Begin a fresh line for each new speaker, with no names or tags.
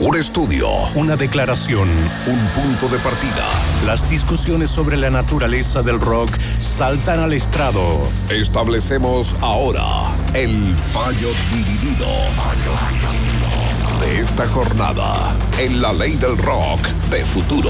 Un estudio,
una declaración,
un punto de partida.
Las discusiones sobre la naturaleza del rock saltan al estrado.
Establecemos ahora el fallo dividido de esta jornada en la ley del rock de futuro.